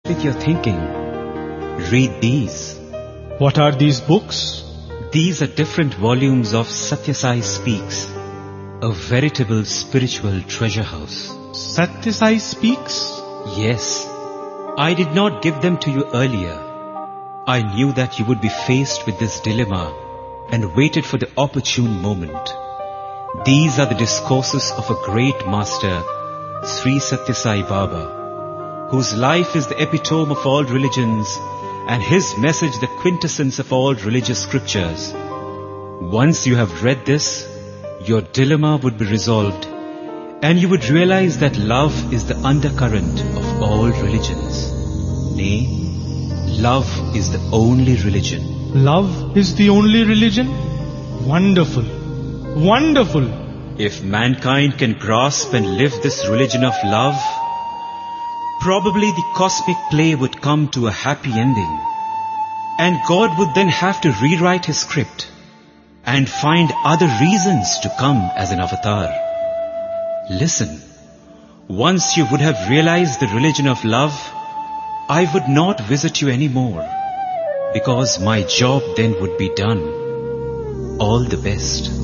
With your thinking, read these. What are these books? These are different volumes of Satya Sai Speaks, a veritable spiritual treasure house. Satya Sai Speaks? Yes, I did not give them to you earlier. I knew that you would be faced with this dilemma and waited for the opportune moment. These are the discourses of a great master, Sri Satya Sai Baba, whose life is the epitome of all religions and his message the quintessence of all religious scriptures. Once you have read this, your dilemma would be resolved and you would realize that love is the undercurrent of all religions. Nay, love is the only religion. Love is the only religion? Wonderful! Wonderful! If mankind can grasp and live this religion of love, probably the cosmic play would come to a happy ending, and God would then have to rewrite his script and find other reasons to come as an avatar. Listen, once you would have realized the religion of love, I would not visit you anymore, because my job then would be done. All the best.